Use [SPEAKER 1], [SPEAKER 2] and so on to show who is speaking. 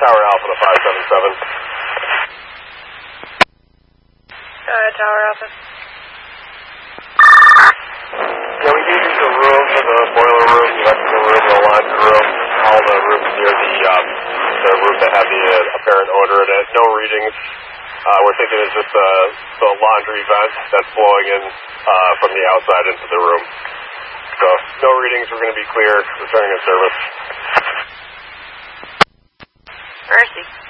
[SPEAKER 1] Tower Alpha to 577.
[SPEAKER 2] Tower Alpha.
[SPEAKER 1] Yeah, we do use the room, the boiler room, the electrical room, the laundry room, all the rooms near the room that had the apparent odor in it. No readings. We're thinking it's just the laundry vent that's blowing in from the outside into the room. So, no readings. We're going to be clear. Returning to service.
[SPEAKER 2] Mercy.